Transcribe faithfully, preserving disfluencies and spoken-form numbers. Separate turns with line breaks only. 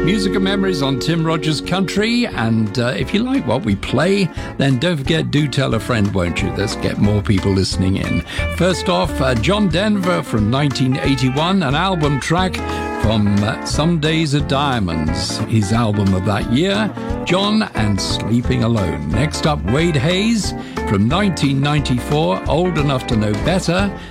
Music and Memories on Tim Rogers Country. And uh, if you like what we play, then don't forget, do tell a friend, won't you? Let's get more people listening in. First off, uh, John Denver from nineteen eighty-one, an album track from uh, Some Days Are Diamonds, his album of that year, John and Sleeping Alone. Next up, Wade Hayes from nineteen ninety-four, Old Enough to Know Better.